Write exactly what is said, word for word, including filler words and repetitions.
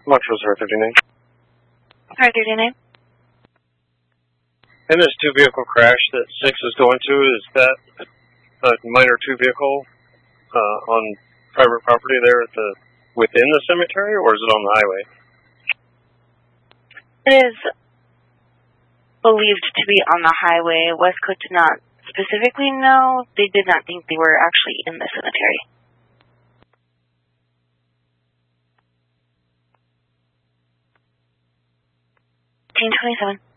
Marshall's R thirty-nine. R thirty-nine. And this two-vehicle crash that six is going to, is that a minor two-vehicle uh, on private property there at the within the cemetery, or is it on the highway? It is believed to be on the highway. Westcoast did not specifically know. They did not think they were actually in the cemetery. Team twenty-seven.